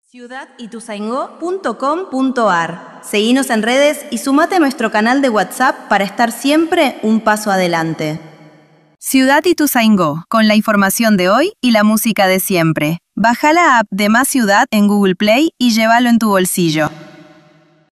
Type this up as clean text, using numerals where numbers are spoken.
ciudadituzaingó.com.ar. Seguinos en redes y sumate a nuestro canal de WhatsApp para estar siempre un paso adelante. Ciudad Ituzaingó, con la información de hoy y la música de siempre. Baja la app de Más Ciudad en Google Play y llévalo en tu bolsillo.